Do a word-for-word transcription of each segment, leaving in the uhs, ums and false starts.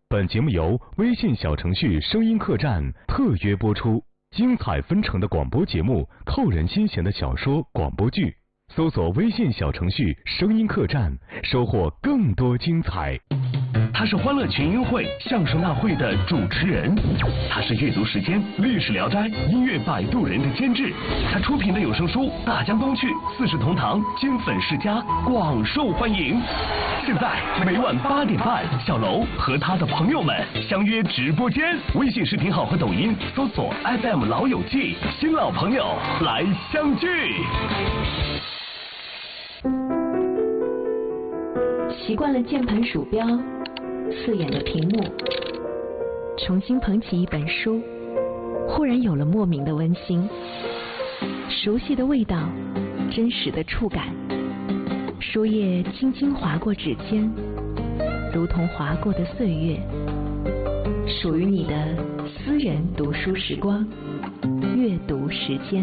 本节目由微信小程序声音客栈特约播出，精彩纷呈的广播节目，扣人心弦的小说广播剧，搜索微信小程序声音客栈，收获更多精彩。 他是欢乐群英会相声大会的主持人，他是阅读时间历史聊斋音乐摆渡人的监制，他出品的有声书《大江东去》四世同堂经粉世家广受欢迎。现在每晚八点半，小楼和他的朋友们相约直播间，微信视频号和抖音搜索 F M 老友记，新老朋友来相聚。 习惯了键盘鼠标刺眼的屏幕，重新捧起一本书，忽然有了莫名的温馨，熟悉的味道，真实的触感，书页轻轻划过指尖，如同划过的岁月，属于你的私人读书时光，阅读时间。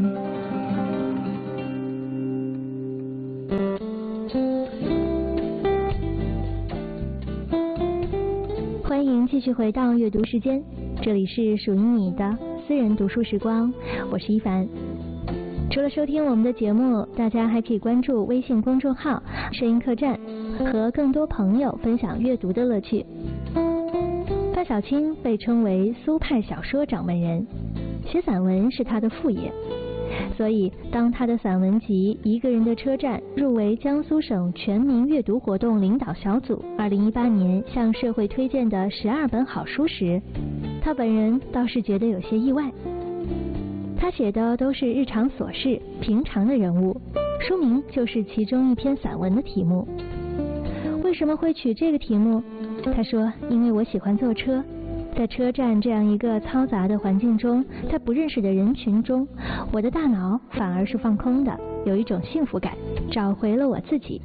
欢迎继续回到阅读时间，这里是属于你的私人读书时光，我是一凡。除了收听我们的节目，大家还可以关注微信公众号声音客栈，和更多朋友分享阅读的乐趣。范小青被称为苏派小说掌门人，写散文是他的副业，所以当他的散文集《一个人的车站》入围江苏省全民阅读活动领导小组二零一八年向社会推荐的十二本好书时，他本人倒是觉得有些意外。他写的都是日常琐事、平常的人物，书名就是其中一篇散文的题目。为什么会取这个题目？他说，因为我喜欢坐车，在车站这样一个嘈杂的环境中，在不认识的人群中，我的大脑反而是放空的，有一种幸福感，找回了我自己。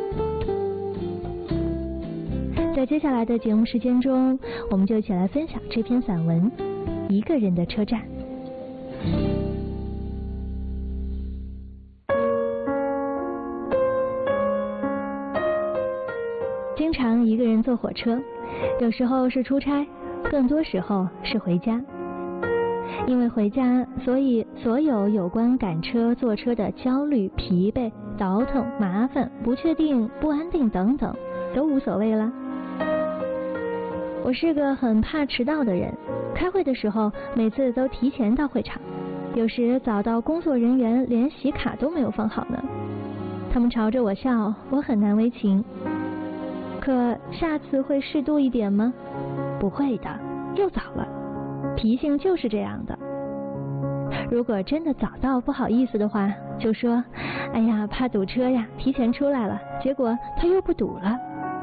在接下来的节目时间中，我们就一起来分享这篇散文《一个人的车站》。经常一个人坐火车，有时候是出差，更多时候是回家。因为回家，所以所有有关赶车、坐车的焦虑、疲惫、倒腾、麻烦、不确定、不安定等等，都无所谓了。我是个很怕迟到的人，开会的时候每次都提前到会场，有时早到工作人员连洗卡都没有放好呢。他们朝着我笑，我很难为情。可下次会适度一点吗？不会的，又早了，脾性就是这样的。如果真的早到不好意思的话，就说哎呀怕堵车呀，提前出来了，结果他又不堵了。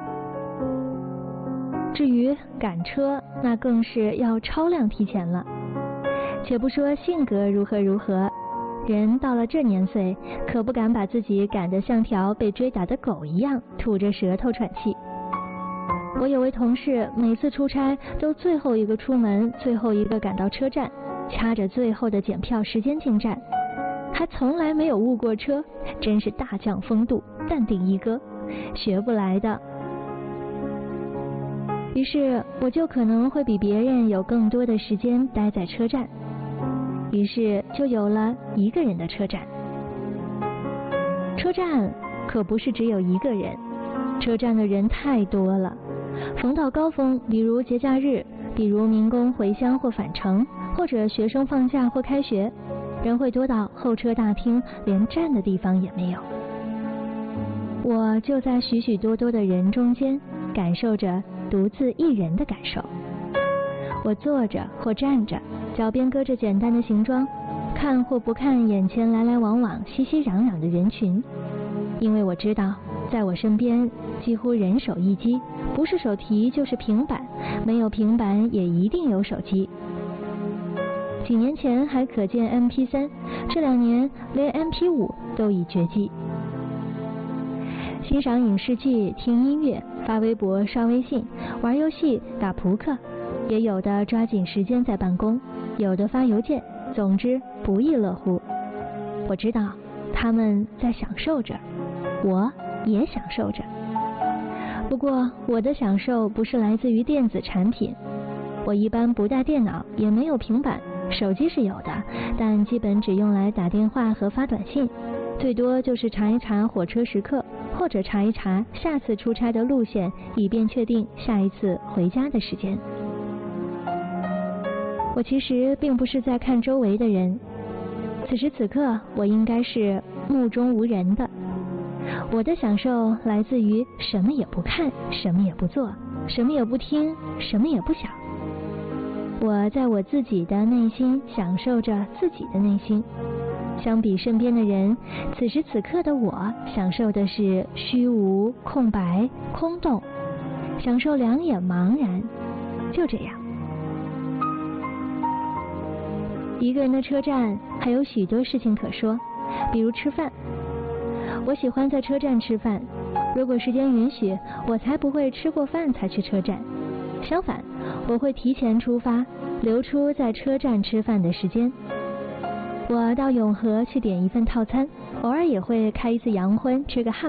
至于赶车，那更是要超量提前了。且不说性格如何如何，人到了这年岁，可不敢把自己赶得像条被追打的狗一样，吐着舌头喘气。我有位同事，每次出差都最后一个出门，最后一个赶到车站，掐着最后的检票时间进站，还从来没有误过车，真是大将风度，淡定一哥，学不来的。于是我就可能会比别人有更多的时间待在车站，于是就有了一个人的车站。车站可不是只有一个人，车站的人太多了。逢到高峰，比如节假日，比如民工回乡或返程，或者学生放假或开学，人会多到候车大厅连站的地方也没有。我就在许许多多的人中间，感受着独自一人的感受。我坐着或站着，脚边搁着简单的行装，看或不看眼前来来往往熙熙攘攘的人群，因为我知道在我身边几乎人手一机，不是手提就是平板，没有平板也一定有手机。几年前还可见 M P 三， 这两年连 M P 五 都已绝迹。欣赏影视剧、听音乐、发微博、刷微信、玩游戏、打扑克，也有的抓紧时间在办公，有的发邮件，总之不亦乐乎。我知道他们在享受着，我也享受着。 不过我的享受不是来自于电子产品，我一般不带电脑，也没有平板，手机是有的，但基本只用来打电话和发短信，最多就是查一查火车时刻，或者查一查下次出差的路线，以便确定下一次回家的时间。我其实并不是在看周围的人，此时此刻我应该是目中无人的。我的享受来自于什么也不看，什么也不做，什么也不听，什么也不想。我在我自己的内心享受着自己的内心。相比身边的人，此时此刻的我享受的是虚无、空白、空洞，享受两眼茫然，就这样。一个人的车站还有许多事情可说，比如吃饭。我喜欢在车站吃饭，如果时间允许，我才不会吃过饭才去车站。相反，我会提前出发，留出在车站吃饭的时间。我到永和去点一份套餐，偶尔也会开一次洋荤，吃个汉